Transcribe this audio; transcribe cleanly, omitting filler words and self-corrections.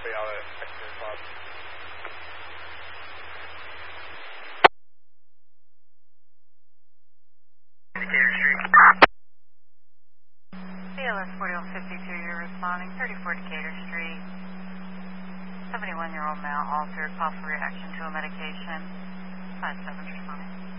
Copy, I'll exit the pod. Decatur Street. CLS 4152, you're responding, 34 Decatur Street. 71-year-old male altered, possible reaction to a medication. 57 responding.